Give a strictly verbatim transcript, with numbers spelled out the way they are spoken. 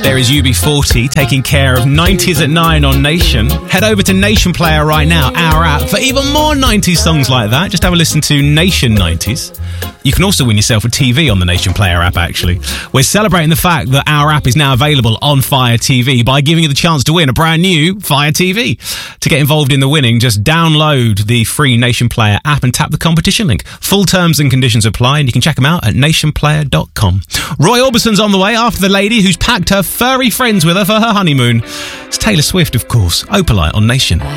There is U B forty taking care of nineties at nine on Nation. Head over to Nation Player right now, our app, for even more nineties songs like that. Just have a listen to Nation nineties. You can also win yourself a T V on the Nation Player app, actually. We're celebrating the fact that our app is now available on Fire T V by giving you the chance to win a brand new Fire T V. To get involved in the winning, just download the free Nation Player app and tap the competition link. Full terms and conditions apply, and you can check them out at nation player dot com. Roy Orbison's on the way after the lady who's packed her furry friends with her for her honeymoon. It's Taylor Swift, of course. Opalite on Nation.